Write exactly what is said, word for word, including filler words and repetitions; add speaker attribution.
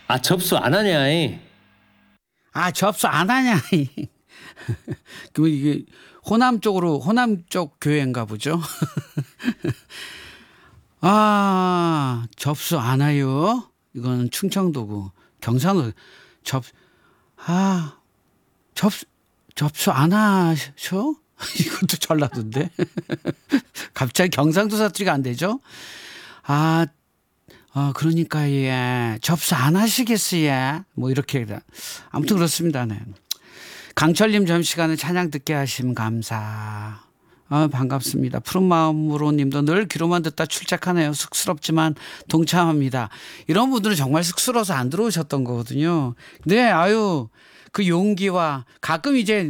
Speaker 1: 아, 접수 안 하냐? 이.
Speaker 2: 아, 접수 안 하냐? 그 이게 호남 쪽으로 호남 쪽 교회인가 보죠. 아, 접수 안 와요? 이거는 충청도고 경상도 접 아, 접수 접수 안 하셔? 이것도 전라도인데. 갑자기 경상도 사투리가 안 되죠? 아, 어, 그러니까 예, 접수 안 하시겠어요? 뭐 이렇게 아무튼 그렇습니다. 네. 강철님 점심시간에 찬양 듣게 하시면 감사. 아, 반갑습니다. 푸른 마음으로 님도 늘 귀로만 듣다 출첵하네요. 쑥스럽지만 동참합니다. 이런 분들은 정말 쑥스러워서 안 들어오셨던 거거든요. 네, 아유, 그 용기와 가끔 이제